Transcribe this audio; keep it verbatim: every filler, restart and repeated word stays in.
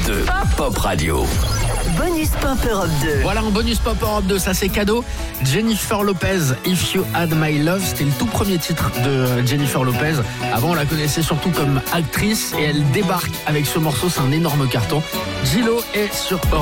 deux, Pop Radio. Bonus Pop Europe deux. Voilà, en bonus Pop Europe deux, ça c'est cadeau. Jennifer Lopez, If You Had My Love, c'était le tout premier titre de Jennifer Lopez. Avant, on la connaissait surtout comme actrice et elle débarque avec ce morceau, c'est un énorme carton. J-Lo est sur Europe.